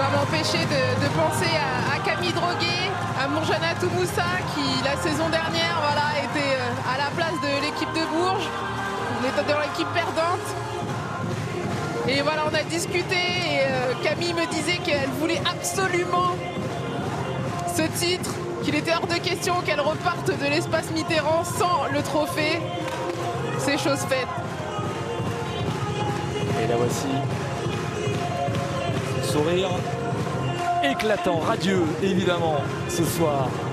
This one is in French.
pas m'empêcher de penser à Camille Droguet, à Mourjana Toumoussa qui la saison dernière était à la place de l'équipe de Bourges. On était dans l'équipe perdante. Et voilà, on a discuté et Camille me disait qu'elle voulait absolument ce titre, qu'il était hors de question qu'elle reparte de l'espace Mitterrand sans le trophée. C'est chose faite. Et la voici. Sourire éclatant, radieux, évidemment, ce soir.